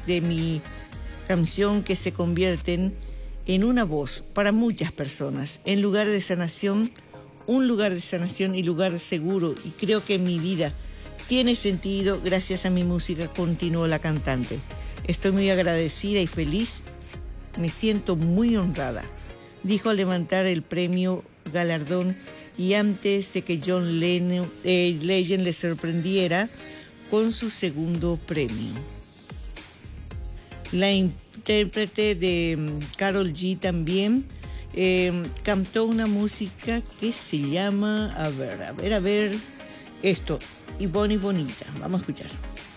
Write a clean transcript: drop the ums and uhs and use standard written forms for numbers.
partes de mi canción que se convierten en una voz para muchas personas, en lugar de sanación, un lugar de sanación y lugar seguro. Y creo que mi vida tiene sentido gracias a mi música, continuó la cantante. Estoy muy agradecida y feliz, me siento muy honrada, dijo al levantar el premio galardón y antes de que John Legend le sorprendiera con su segundo premio. La intérprete de Karol G también cantó una música que se llama, a ver, esto, y Bonita. Vamos a escuchar.